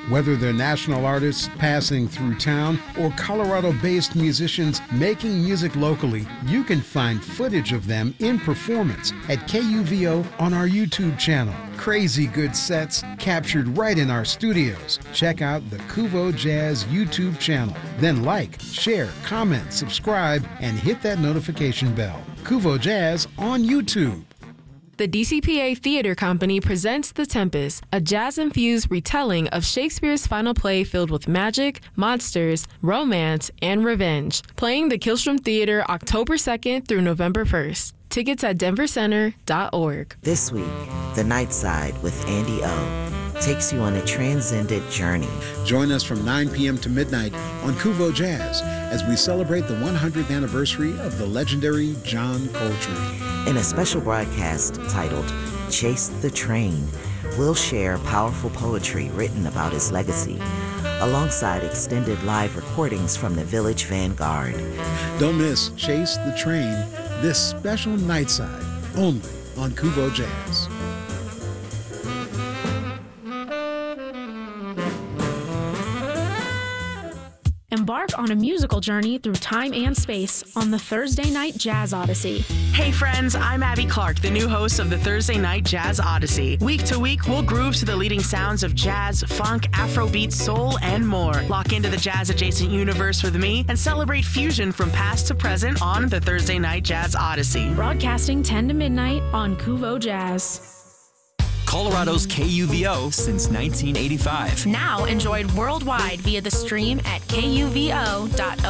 Whether they're national artists passing through town or Colorado-based musicians making music locally, you can find footage of them in performance at KUVO on our YouTube channel. Crazy good sets captured right in our studios. Check out the Kuvo Jazz YouTube channel. Then like, share, comment, subscribe, and hit that notification bell. Kuvo Jazz on YouTube. The DCPA Theater Company presents The Tempest, a jazz-infused retelling of Shakespeare's final play filled with magic, monsters, romance, and revenge. Playing the Killstrom Theater October 2nd through November 1st. Tickets at denvercenter.org. This week, The Night Side with Andy O takes you on a transcendent journey. Join us from 9 p.m. to midnight on Kuvo Jazz as we celebrate the 100th anniversary of the legendary John Coltrane. In a special broadcast titled Chase the Train, we'll share powerful poetry written about his legacy, alongside extended live recordings from the Village Vanguard. Don't miss Chase the Train this special night side, only on Kuvo Jazz. Embark on a musical journey through time and space on the Thursday Night Jazz Odyssey. Hey friends, I'm Abby Clark, the new host of the Thursday Night Jazz Odyssey. Week to week, we'll groove to the leading sounds of jazz, funk, Afrobeat, soul, and more. Lock into the jazz-adjacent universe with me and celebrate fusion from past to present on the Thursday Night Jazz Odyssey. Broadcasting 10 to midnight on Kuvo Jazz. Colorado's KUVO since 1985. Now enjoyed worldwide via the stream at kuvo.org.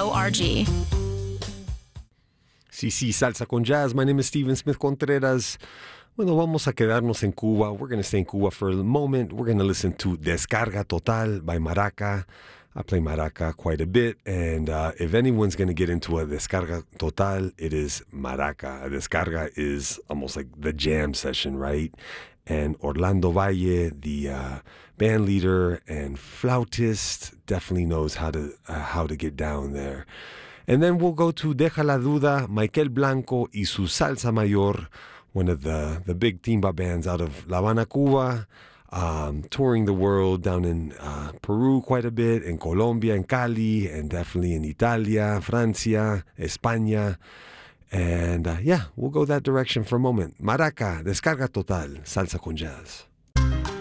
CC Salsa con Jazz. My name is Steven Smith Contreras. Bueno, vamos a quedarnos en Cuba. We're going to stay in Cuba for a moment. We're going to listen to Descarga Total by Maraca. I play Maraca quite a bit, and if anyone's going to get into a Descarga Total, it is Maraca. A Descarga is almost like the jam session, right? And Orlando Valle, the band leader and flautist, definitely knows how to get down there. And then we'll go to Deja la Duda, Michael Blanco y su Salsa Mayor, one of the big timba bands out of La Habana, Cuba, touring the world down in Peru quite a bit, in Colombia, in Cali, and definitely in Italia, Francia, España. And we'll go that direction for a moment. Maraca, Descarga Total, Salsa con Jazz.